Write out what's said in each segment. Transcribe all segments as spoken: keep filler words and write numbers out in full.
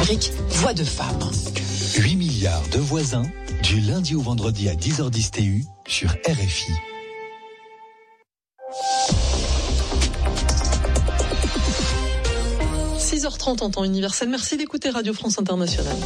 rubrique Voix de femme. huit milliards de voisins, du lundi au vendredi à dix heures dix T U sur R F I. six heures trente en temps universel. Merci d'écouter Radio France Internationale.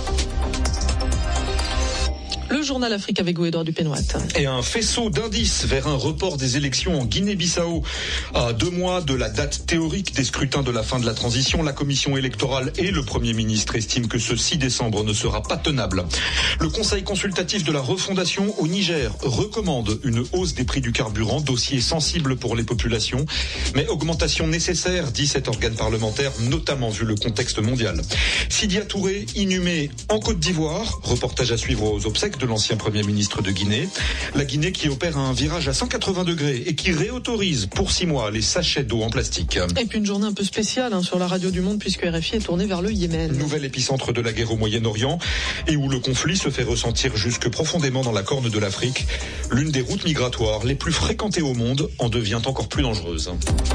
Le journal Afrique avec vous, Édouard Dupénoit. Et un faisceau d'indices vers un report des élections en Guinée-Bissau. À deux mois de la date théorique des scrutins de la fin de la transition, la commission électorale et le Premier ministre estiment que ce six décembre ne sera pas tenable. Le Conseil consultatif de la refondation au Niger recommande une hausse des prix du carburant, dossier sensible pour les populations, mais augmentation nécessaire, dit cet organe parlementaire, notamment vu le contexte mondial. Sidia Touré, inhumé en Côte d'Ivoire, reportage à suivre aux obsèques de l'ancien Premier ministre de Guinée. La Guinée qui opère un virage à cent quatre-vingts degrés et qui réautorise pour six mois les sachets d'eau en plastique. Et puis une journée un peu spéciale hein, sur la radio du monde puisque R F I est tourné vers le Yémen. Nouvel épicentre de la guerre au Moyen-Orient et où le conflit se fait ressentir jusque profondément dans la corne de l'Afrique. L'une des routes migratoires les plus fréquentées au monde en devient encore plus dangereuse.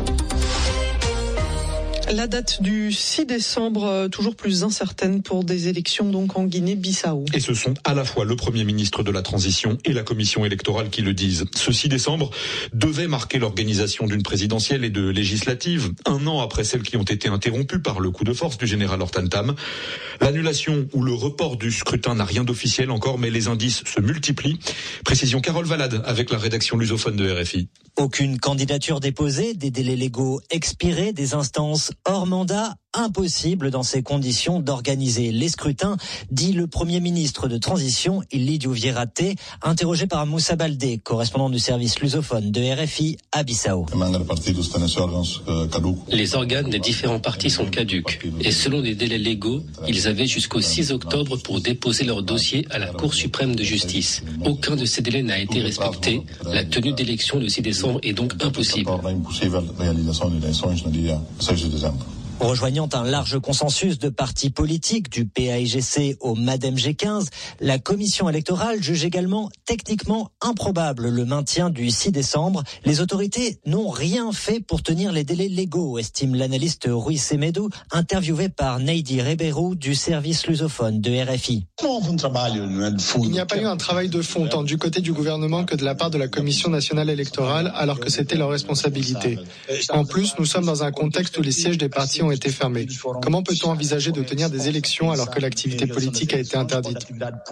La date du six décembre, toujours plus incertaine pour des élections donc en Guinée-Bissau. Et ce sont à la fois le Premier ministre de la Transition et la commission électorale qui le disent. Ce six décembre devait marquer l'organisation d'une présidentielle et de législatives, un an après celles qui ont été interrompues par le coup de force du général Hortan Tam. L'annulation ou le report du scrutin n'a rien d'officiel encore, mais les indices se multiplient. Précision Carole Valade avec la rédaction lusophone de R F I. Aucune candidature déposée, des délais légaux expirés, des instances hors mandat. Impossible dans ces conditions d'organiser les scrutins, dit le Premier ministre de Transition, Ilidio Vierate, interrogé par Moussa Baldé, correspondant du service lusophone de R F I à Bissau. Les organes des différents partis sont caducs et selon des délais légaux, ils avaient jusqu'au six octobre pour déposer leur dossier à la Cour suprême de justice. Aucun de ces délais n'a été respecté. La tenue d'élection le six décembre est donc impossible. Rejoignant un large consensus de partis politiques, du P A I G C au MADEM G quinze, la commission électorale juge également techniquement improbable le maintien du six décembre. Les autorités n'ont rien fait pour tenir les délais légaux, estime l'analyste Rui Semedo, interviewé par Neidi Ribeiro du service lusophone de R F I. Il n'y a pas eu un travail de fond tant du côté du gouvernement que de la part de la Commission nationale électorale, alors que c'était leur responsabilité. En plus, nous sommes dans un contexte où les sièges des partis ont été fermés. Comment peut-on envisager de tenir des élections alors que l'activité politique a été interdite ?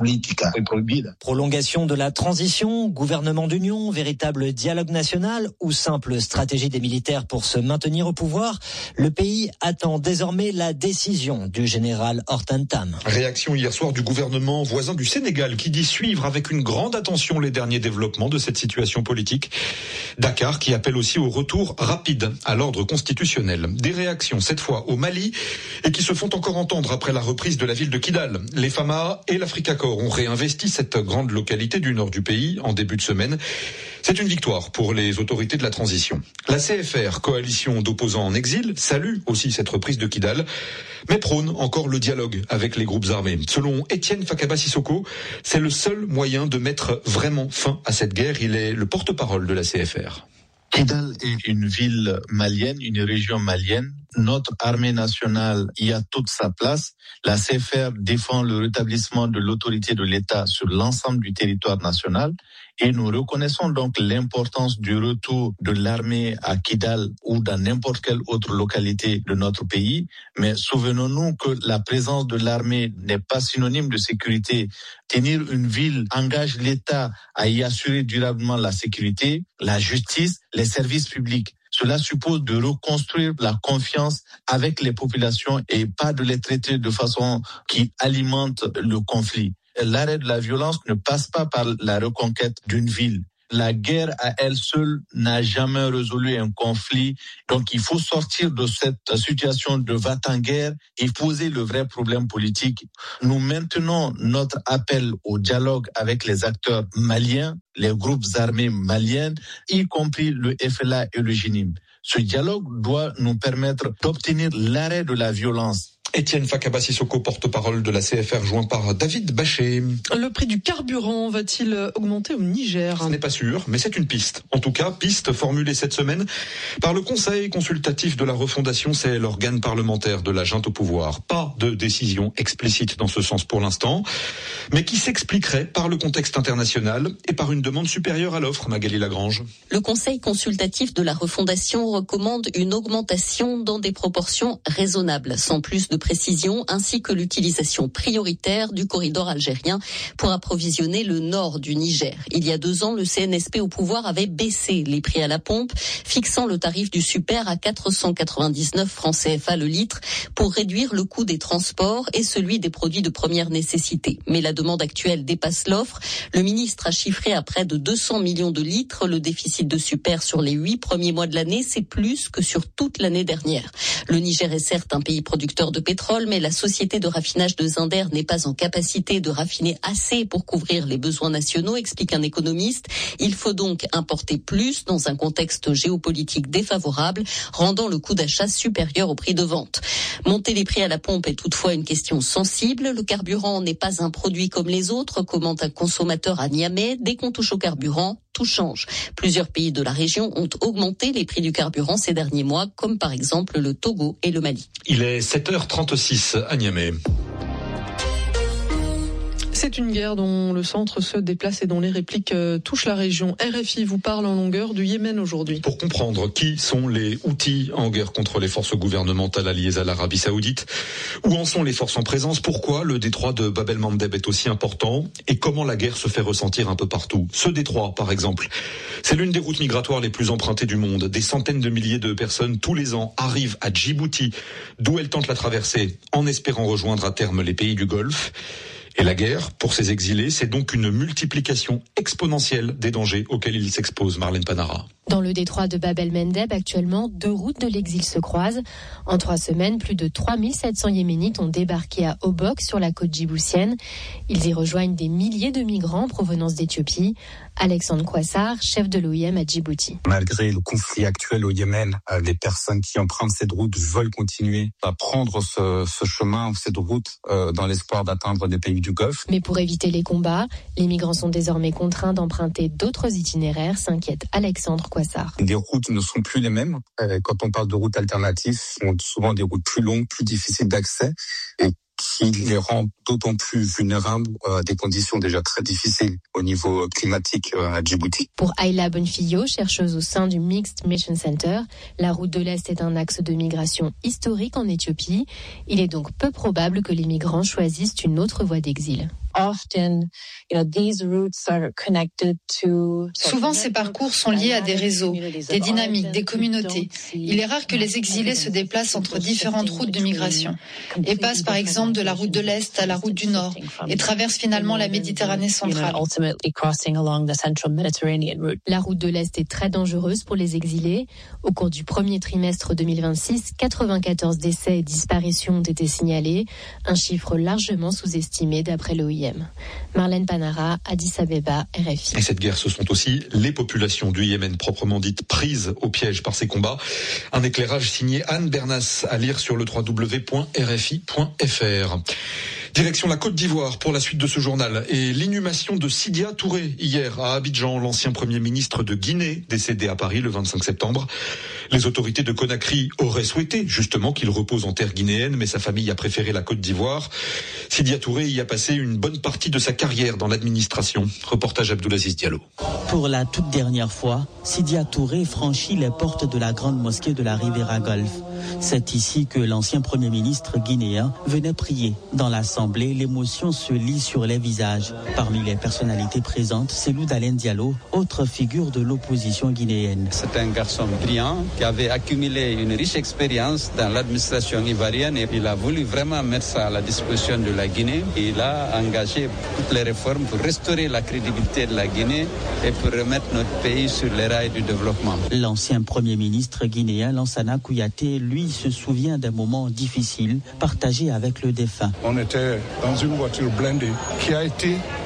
Prolongation de la transition, gouvernement d'union, véritable dialogue national ou simple stratégie des militaires pour se maintenir au pouvoir, le pays attend désormais la décision du général Hortan Tam. Réaction hier soir du gouvernement voisin du Sénégal qui dit suivre avec une grande attention les derniers développements de cette situation politique. Dakar qui appelle aussi au retour rapide à l'ordre constitutionnel. Des réactions cette fois au Mali et qui se font encore entendre après la reprise de la ville de Kidal. Les Fama et l'Africacor ont réinvesti cette grande localité du nord du pays en début de semaine. C'est une victoire pour les autorités de la transition. La C F R, coalition d'opposants en exil, salue aussi cette reprise de Kidal, mais prône encore le dialogue avec les groupes armés. Selon Étienne Fakaba Sissoko, c'est le seul moyen de mettre vraiment fin à cette guerre. Il est le porte-parole de la C F R. Kidal est une ville malienne, une région malienne. Notre armée nationale y a toute sa place. La C F R défend le rétablissement de l'autorité de l'État sur l'ensemble du territoire national. Et nous reconnaissons donc l'importance du retour de l'armée à Kidal ou dans n'importe quelle autre localité de notre pays. Mais souvenons-nous que la présence de l'armée n'est pas synonyme de sécurité. Tenir une ville engage l'État à y assurer durablement la sécurité, la justice, les services publics. Cela suppose de reconstruire la confiance avec les populations et pas de les traiter de façon qui alimente le conflit. L'arrêt de la violence ne passe pas par la reconquête d'une ville. La guerre à elle seule n'a jamais résolu un conflit. Donc il faut sortir de cette situation de va-t-en-guerre et poser le vrai problème politique. Nous maintenons notre appel au dialogue avec les acteurs maliens, les groupes armés maliens, y compris le F L A et le J N I M. Ce dialogue doit nous permettre d'obtenir l'arrêt de la violence. Étienne Fakaba Sissoko, porte-parole de la C F R, joint par David Bachet. Le prix du carburant va-t-il augmenter au Niger ? Ce n'est pas sûr, mais c'est une piste. En tout cas, piste formulée cette semaine par le Conseil consultatif de la refondation, c'est l'organe parlementaire de la junte au pouvoir. Pas de décision explicite dans ce sens pour l'instant, mais qui s'expliquerait par le contexte international et par une demande supérieure à l'offre, Magali Lagrange. Le Conseil consultatif de la refondation recommande une augmentation dans des proportions raisonnables, sans plus de précision, ainsi que l'utilisation prioritaire du corridor algérien pour approvisionner le nord du Niger. Il y a deux ans, le C N S P au pouvoir avait baissé les prix à la pompe, fixant le tarif du super à quatre cent quatre-vingt-dix-neuf francs C F A le litre pour réduire le coût des transports et celui des produits de première nécessité. Mais la demande actuelle dépasse l'offre. Le ministre a chiffré à près de deux cents millions de litres. Le déficit de super sur les huit premiers mois de l'année, c'est plus que sur toute l'année dernière. Le Niger est certes un pays producteur de pétrole, mais la société de raffinage de Zinder n'est pas en capacité de raffiner assez pour couvrir les besoins nationaux, explique un économiste. Il faut donc importer plus dans un contexte géopolitique défavorable, rendant le coût d'achat supérieur au prix de vente. Monter les prix à la pompe est toutefois une question sensible. Le carburant n'est pas un produit comme les autres, commente un consommateur à Niamey. Dès qu'on touche au carburant, tout change. Plusieurs pays de la région ont augmenté les prix du carburant ces derniers mois, comme par exemple le Togo et le Mali. Il est sept heures trente-six à Niamey. C'est une guerre dont le centre se déplace et dont les répliques touchent la région. R F I vous parle en longueur du Yémen aujourd'hui. Pour comprendre qui sont les Houthis en guerre contre les forces gouvernementales alliées à l'Arabie Saoudite, où en sont les forces en présence, pourquoi le détroit de Bab el-Mandeb est aussi important et comment la guerre se fait ressentir un peu partout. Ce détroit, par exemple, c'est l'une des routes migratoires les plus empruntées du monde. Des centaines de milliers de personnes tous les ans arrivent à Djibouti, d'où elles tentent la traversée en espérant rejoindre à terme les pays du Golfe. Et la guerre, pour ces exilés, c'est donc une multiplication exponentielle des dangers auxquels ils s'exposent. Marlène Panara. Dans le détroit de Bab el-Mandeb, actuellement, deux routes de l'exil se croisent. En trois semaines, plus de trois mille sept cents Yéménites ont débarqué à Obok, sur la côte djiboutienne. Ils y rejoignent des milliers de migrants en provenance d'Éthiopie. Alexandre Kouassar, chef de l'O I M à Djibouti. Malgré le conflit actuel au Yémen, les personnes qui empruntent cette route veulent continuer à prendre ce, ce chemin, cette route, euh, dans l'espoir d'atteindre des pays du Golfe. Mais pour éviter les combats, les migrants sont désormais contraints d'emprunter d'autres itinéraires, s'inquiète Alexandre Kouassar. Les routes ne sont plus les mêmes. Quand on parle de routes alternatives, ce sont souvent des routes plus longues, plus difficiles d'accès et qui les rend d'autant plus vulnérables à des conditions déjà très difficiles au niveau climatique à Djibouti. Pour Ayla Bonfillo, chercheuse au sein du Mixed Mission Center, la route de l'Est est un axe de migration historique en Éthiopie. Il est donc peu probable que les migrants choisissent une autre voie d'exil. Souvent, ces parcours sont liés à des réseaux, des dynamiques, des communautés. Il est rare que les exilés se déplacent entre différentes routes de migration et passent par exemple de la route de l'Est à la route du Nord et traversent finalement la Méditerranée centrale. La route de l'Est est très dangereuse pour les exilés. Au cours du premier trimestre deux mille vingt-six, quatre-vingt-quatorze décès et disparitions ont été signalés, un chiffre largement sous-estimé d'après l'O I M. Marlène Panara, Addis Abeba, R F I. Et cette guerre, ce sont aussi les populations du Yémen proprement dites prises au piège par ces combats. Un éclairage signé Anne Bernas à lire sur le w w w point r f i point f r. Direction la Côte d'Ivoire pour la suite de ce journal et l'inhumation de Sidia Touré hier à Abidjan, l'ancien Premier ministre de Guinée, décédé à Paris le vingt-cinq septembre. Les autorités de Conakry auraient souhaité justement qu'il repose en terre guinéenne, mais sa famille a préféré la Côte d'Ivoire. Sidia Touré y a passé une bonne partie de sa carrière dans l'administration. Reportage Abdoulaziz Diallo. Pour la toute dernière fois, Sidia Touré franchit les portes de la grande mosquée de la Riviera Golf. C'est ici que l'ancien Premier ministre guinéen venait prier. Dans l'Assemblée, l'émotion se lit sur les visages. Parmi les personnalités présentes, Cellou Dalein Diallo, autre figure de l'opposition guinéenne. C'est un garçon brillant qui avait accumulé une riche expérience dans l'administration ivoirienne et il a voulu vraiment mettre ça à la disposition de la Guinée. Il a engagé toutes les réformes pour restaurer la crédibilité de la Guinée et pour remettre notre pays sur les rails du développement. L'ancien Premier ministre guinéen Lansana Kouyaté, lui, se souvient d'un moment difficile partagé avec le défunt. On était dans une voiture blindée qui a été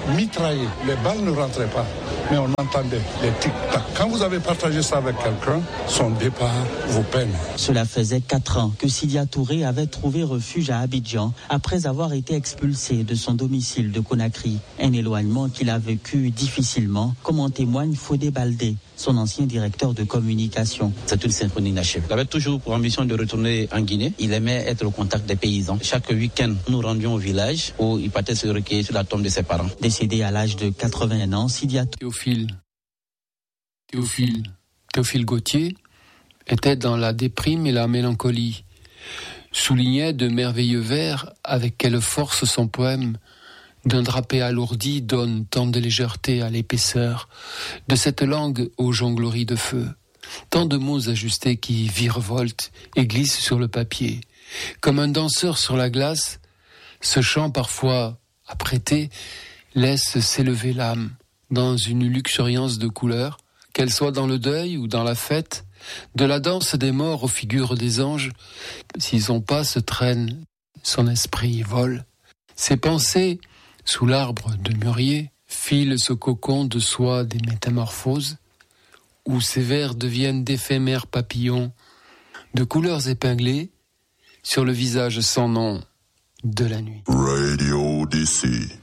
mitraillé. Les balles ne rentraient pas, mais on entendait les tic-tac. Quand vous avez partagé ça avec quelqu'un, son départ vous peine. Cela faisait quatre ans que Sidia Touré avait trouvé refuge à Abidjan après avoir été expulsé de son domicile de Conakry. Un éloignement qu'il a vécu difficilement, comme en témoigne Fodé Baldé, son ancien directeur de communication. C'est une symphonie inachevée. Il avait toujours pour ambition de retourner en Guinée. Il aimait être au contact des paysans. Chaque week-end, nous rendions au village où il partait se recueillir sur la tombe de ses parents. Décédé à l'âge de quatre-vingts ans, Sidia Théophile, Théophile, Théophile Gautier était dans la déprime et la mélancolie. Soulignait de merveilleux vers avec quelle force son poème d'un drapé alourdi donne tant de légèreté à l'épaisseur de cette langue aux jongleries de feu. Tant de mots ajustés qui virevoltent et glissent sur le papier. Comme un danseur sur la glace, ce chant parfois apprêté laisse s'élever l'âme dans une luxuriance de couleurs, qu'elle soit dans le deuil ou dans la fête, de la danse des morts aux figures des anges. S'ils ont pas se traîne, son esprit vole. Ses pensées, sous l'arbre de mûrier, filent ce cocon de soie des métamorphoses, où ces vers deviennent d'éphémères papillons, de couleurs épinglées, sur le visage sans nom de la nuit. Radio D C.